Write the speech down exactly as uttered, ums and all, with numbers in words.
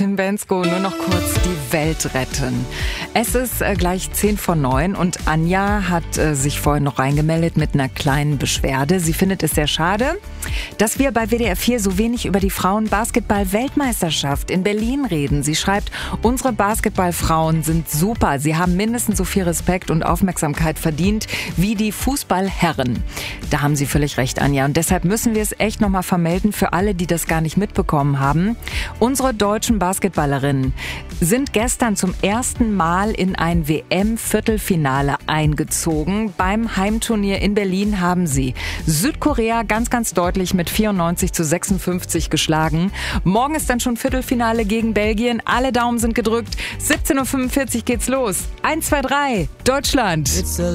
Tim Bensko, nur noch kurz die Welt retten. Es ist äh, gleich zehn vor neun und Anja hat äh, sich vorhin noch reingemeldet mit einer kleinen Beschwerde. Sie findet es sehr schade, dass wir bei W D R vier so wenig über die Frauen-Basketball-Weltmeisterschaft in Berlin reden. Sie schreibt, unsere Basketballfrauen sind super. Sie haben mindestens so viel Respekt und Aufmerksamkeit verdient wie die Fußballherren. Da haben Sie völlig recht, Anja. Und deshalb müssen wir es echt nochmal vermelden für alle, die das gar nicht mitbekommen haben. Unsere deutschen Basketballerinnen sind gestern zum ersten Mal in ein W M-Viertelfinale eingezogen. Beim Heimturnier in Berlin haben sie Südkorea ganz, ganz deutlich mit vierundneunzig zu sechsundfünfzig geschlagen. Morgen ist dann schon Viertelfinale gegen Belgien. Alle Daumen sind gedrückt. siebzehn Uhr fünfundvierzig geht's los. eins, zwei, drei, Deutschland!